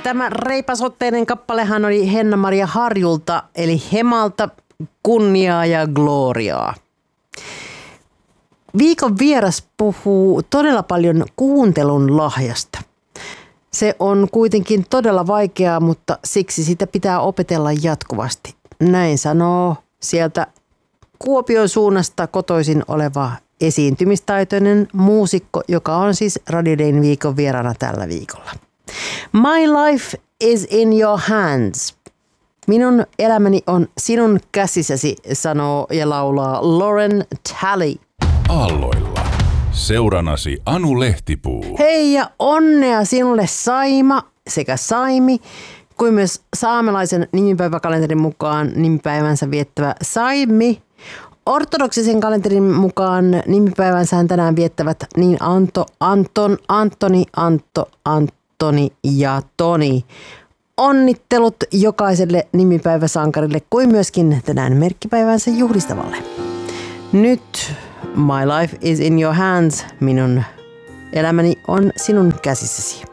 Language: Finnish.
Tämä reipasotteinen kappalehan oli Henna-Maria Harjulta, eli Hemalta, kunniaa ja gloriaa. Viikon vieras puhuu todella paljon kuuntelun lahjasta. Se on kuitenkin todella vaikeaa, mutta siksi sitä pitää opetella jatkuvasti. Näin sanoo sieltä Kuopion suunnasta kotoisin oleva esiintymistaitoinen muusikko, joka on siis Radio Dayn viikon vieraana tällä viikolla. My life is in your hands. Minun elämäni on sinun käsissäsi, sanoo ja laulaa Lauren Talley. Aalloilla. Seuranasi Anu Lehtipuu. Hei ja onnea sinulle Saima sekä Saimi, kuin myös saamelaisen nimipäiväkalenterin mukaan nimipäivänsä viettävä Saimi. Ortodoksisen kalenterin mukaan nimipäivänsä tänään viettävät niin Anto, Anton, Antoni, Antoni ja Toni. Onnittelut jokaiselle nimipäiväsankarille kuin myöskin tänään merkkipäivänsä juhlistavalle. Nyt My life is in your hands. Minun elämäni on sinun käsissäsi.